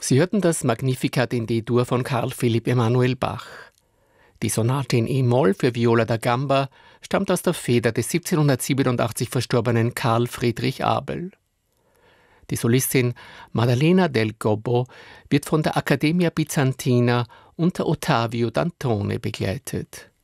Sie hörten das Magnificat in D-Dur von Carl Philipp Emanuel Bach. Die Sonate in E-Moll für Viola da Gamba stammt aus der Feder des 1787 verstorbenen Karl Friedrich Abel. Die Solistin Maddalena del Gobbo wird von der Accademia Bizantina unter Ottavio Dantone begleitet.